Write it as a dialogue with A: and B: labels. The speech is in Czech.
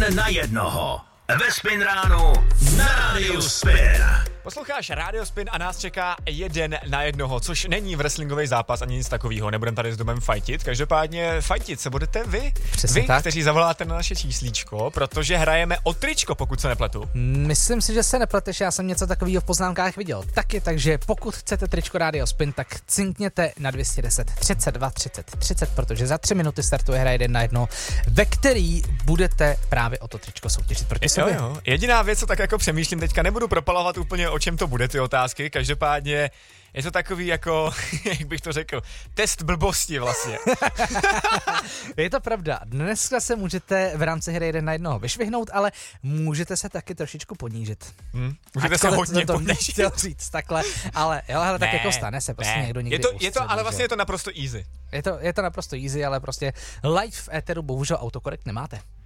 A: Jeden na jednoho. Ve Spin ránu na Rádiu Spin.
B: Posloucháš Rádio Spin a nás čeká 1 na 1, což není wrestlingový zápas ani nic takového, nebudeme tady s Domem fajtit. Každopádně fajtit se budete vy,
C: Přesně tak.
B: kteří zavoláte na naše číslíčko, protože hrajeme o tričko, pokud se nepletu.
C: Myslím si, že se nepleteš, já jsem něco takového v poznámkách viděl taky, takže pokud chcete tričko Rádio Spin, tak cinkněte na 210 32 30 30, protože za 3 minuty startuje hra 1 na 1, ve který budete právě o to tričko soutěžit proti sobě.
B: Jo. Jediná věc, co tak jako přemýšlím, teďka nebudu propalovat úplně, o čem to bude, ty otázky, každopádně je to takový jako, jak bych to řekl, test blbosti vlastně.
C: Je to pravda, dneska se můžete v rámci hry 1 na 1 vyšvihnout, ale můžete se taky trošičku ponížit.
B: Můžete se hodně
C: to
B: ponížit.
C: nechtěl říct takhle, ale jo, hele, tak jako stane se prostě někdo někdy
B: je to, ale vlastně je to naprosto easy.
C: Je to naprosto easy, ale prostě live v éteru bohužel autokorekt nemáte.